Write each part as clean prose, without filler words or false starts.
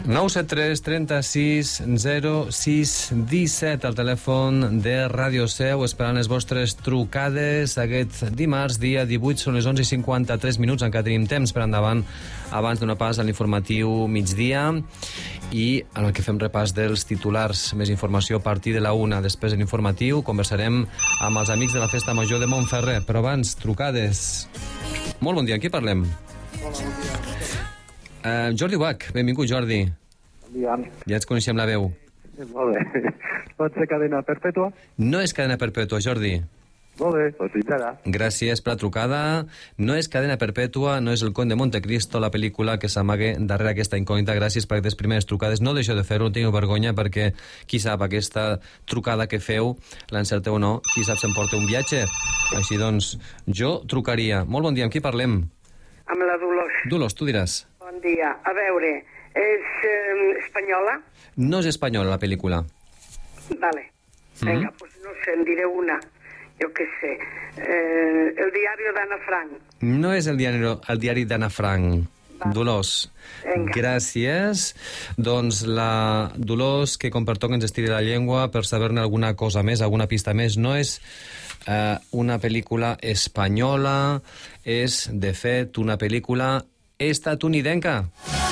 973 36 06 17, el telèfon de Ràdio Seu, esperant les vostres trucades aquest dimarts, dia 18, són les 11:53, encara tenim temps per endavant abans d'una pas a l'informatiu migdia, i en el que fem repàs dels titulars. Més informació a partir de la 1. Després de l'informatiu conversarem amb els amics de la Festa Major de Montferrer, però abans, trucades. Molt bon dia, amb qui parlem? Hola, bon dia. Jordi Bach, benvingut, Jordi. Bon dia. Ja ens coneixem la veu. Molt bé. Pot ser cadena perpètua? No és cadena perpètua, Jordi. Molt bé, doncs fins ara. Gràcies per la trucada. No és cadena perpètua, no és el Conde Montecristo, la pel·lícula que s'amaga darrere aquesta incògnita. Gràcies per aquestes primeres trucades. No deixeu de fer-ho, no tingueu vergonya, perquè qui sap aquesta trucada que feu, l'encerteu o no, qui sap s'emporta un viatge. Així doncs, jo trucaria. Molt bon dia, amb qui parlem? Amb la Dolors. Dolors, tu diràs. Bon dia. A veure, és espanyola? No és espanyola, la pel·lícula. Vale. Vinga, pues no sé, en diré una. Jo què sé. El diari d'Anna Frank. No és el diari d'Anna Frank. Dolors, Venga. Gràcies. Doncs la Dolors, que com pertoca ens estiri la llengua per saber-ne alguna cosa més, alguna pista més, no és una pel·lícula espanyola, és, de fet, una pel·lícula estatunidenca.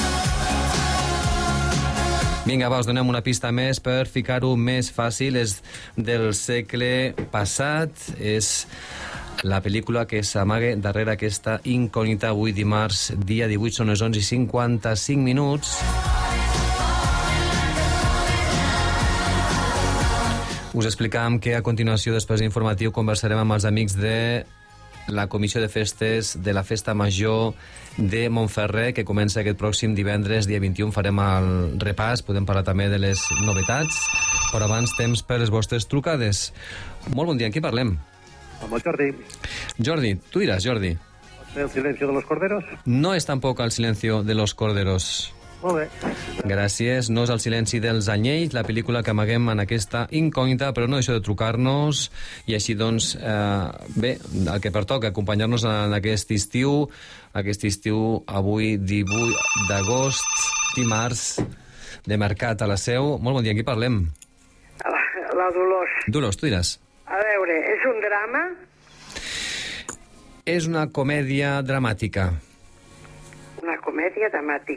Vinga, va, us donem una pista més per ficar-ho més fàcil. És del segle passat, és la pel·lícula que s'amaga darrere aquesta incògnita. Avui dimarts, dia 18, són les 11:55. Us explicàvem que a continuació, després de l'informatiu, conversarem amb els amics de la Comissió de Festes de la Festa Major de Montferrer, que comença aquest pròxim divendres, dia 21. Farem el repàs, podem parlar també de les novetats, però abans temps per les vostres trucades. Molt bon dia, amb qui parlem? Amb el Jordi. Jordi, tu diràs, Jordi. Pot ser el silencio de los corderos? No és tampoc el silencio de los corderos. Molt bé. Gràcies. No és el silenci dels anyells, la pel·lícula que amaguem en aquesta incògnita, però no deixeu de trucar-nos, i així doncs, bé, el que pertoca, acompanyar-nos en aquest estiu, avui 18 d'agost, dimarts, de mercat a la Seu. Molt bon dia, amb qui parlem? La Dolors. Dolors, tu diràs. A veure, és un drama? És una comèdia dramàtica. Una comèdia dramàtica.